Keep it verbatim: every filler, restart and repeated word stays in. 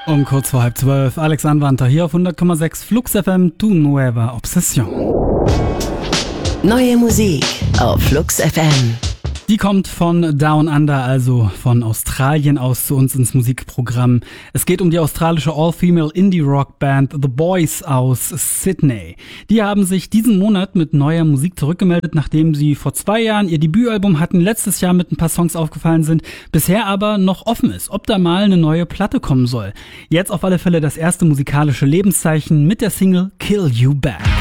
Um kurz vor halb zwölf, Alex Anwandter hier auf hundert Komma sechs Flux F M, Tu Nueva Obsession. Neue Musik auf Flux F M. Die kommt von Down Under, also von Australien aus zu uns ins Musikprogramm. Es geht um die australische All-Female Indie-Rock-Band The Boys aus Sydney. Die haben sich diesen Monat mit neuer Musik zurückgemeldet, nachdem sie vor zwei Jahren ihr Debütalbum hatten, letztes Jahr mit ein paar Songs aufgefallen sind, bisher aber noch offen ist, ob da mal eine neue Platte kommen soll. Jetzt auf alle Fälle das erste musikalische Lebenszeichen mit der Single Kill You Back.